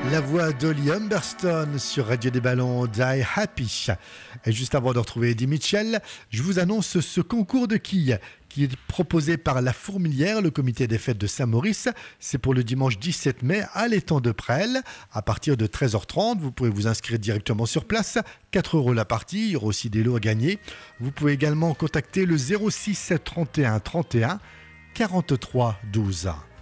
La voix d'Olly Humberstone sur Radio des Ballons, Die Happy. Et juste avant de retrouver Eddie Mitchell, je vous annonce ce concours de quilles qui est proposé par La Fourmilière, le comité des fêtes de Saint-Maurice. C'est pour le dimanche 17 mai à l'étang de Presles. À partir de 13h30, vous pouvez vous inscrire directement sur place. 4 € la partie, il y aura aussi des lots à gagner. Vous pouvez également contacter le 06 31 31 43 12.